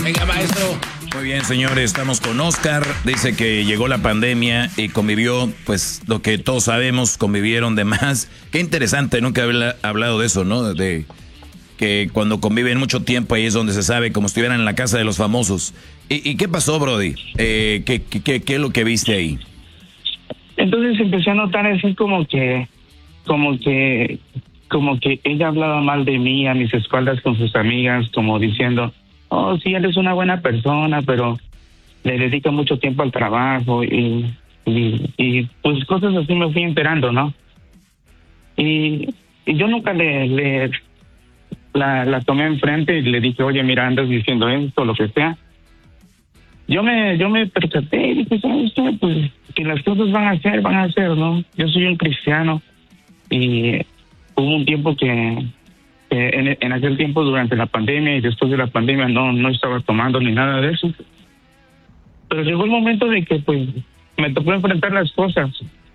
Venga, maestro. Muy bien, señores, estamos con Oscar. Dice que llegó la pandemia y convivió, pues, lo que todos sabemos, convivieron de más. Qué interesante, nunca había hablado de eso, ¿no? De que cuando conviven mucho tiempo ahí es donde se sabe, como si estuvieran en la casa de los famosos. ¿Y qué pasó, Brody? ¿Qué es lo que viste ahí? Entonces empecé a notar así como que ella hablaba mal de mí a mis espaldas con sus amigas, como diciendo, oh, sí, él es una buena persona, pero le dedica mucho tiempo al trabajo y pues cosas así me fui enterando, ¿no? Y yo nunca la tomé enfrente y le dije, oye, mira, andas diciendo esto, lo que sea. Yo me percaté y dije, ¿sabes qué? Pues que las cosas van a ser, ¿no? Yo soy un cristiano y hubo un tiempo que en aquel tiempo durante la pandemia y después de la pandemia no estaba tomando ni nada de eso. Pero llegó el momento de que pues me tocó enfrentar las cosas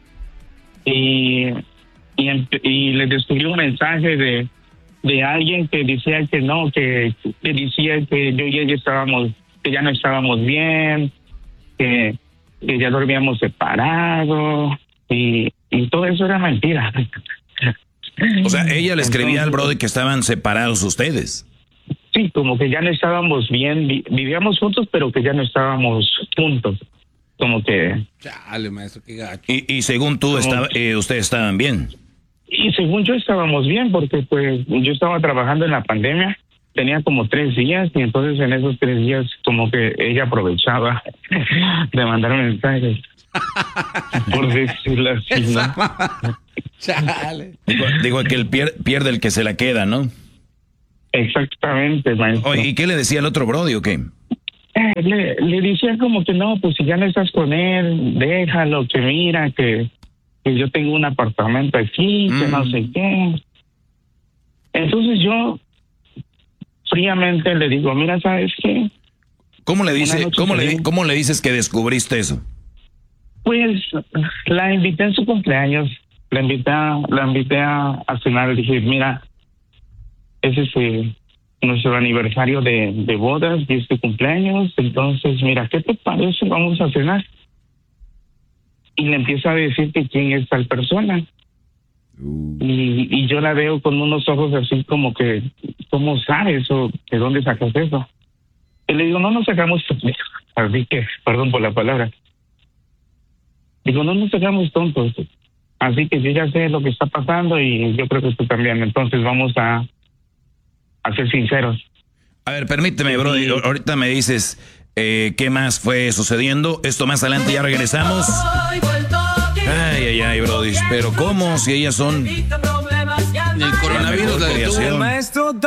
y le descubrí un mensaje de alguien que decía que no, que decía que yo y ella que ya no estábamos bien, que ya dormíamos separados y todo eso era mentira. O sea, ella le escribía al Brody que estaban separados ustedes. Sí, como que ya no estábamos bien, vivíamos juntos, pero que ya no estábamos juntos. Como que... Chale, maestro, qué gacho. Y según tú, ustedes estaban bien. Y según yo estábamos bien, porque pues yo estaba trabajando en la pandemia, tenía como 3 días, y entonces en esos 3 días como que ella aprovechaba de mandar mensajes. Por decirlo así, ¿no? Chale. Digo que el pierde el que se la queda, ¿no? Exactamente, maestro. Oye, ¿y qué le decía el otro Brody o qué? Le decía como que no, pues si ya no estás con él, déjalo, que mira, que yo tengo un apartamento aquí, que no sé qué. Entonces yo fríamente le digo, mira, ¿sabes qué? ¿Cómo le dices que descubriste eso? Pues la invité en su cumpleaños, la invité a cenar, le dije, mira, ese es nuestro aniversario de bodas y este cumpleaños, entonces mira, ¿qué te parece? Vamos a cenar. Y le empieza a decir que quién es tal persona. Y yo la veo con unos ojos así como que, ¿cómo sabes? ¿O de dónde sacas eso? Y le digo, no nos sacamos, así que, perdón por la palabra. Digo, no nos hagamos tontos. Así que yo ya sé lo que está pasando y yo creo que tú también. Entonces vamos a ser sinceros. A ver, permíteme, Brody. Ahorita me dices qué más fue sucediendo. Esto más adelante, ya regresamos. Ay, Brody. Pero ¿cómo? Si ellas son... El coronavirus la detuvo. Maestro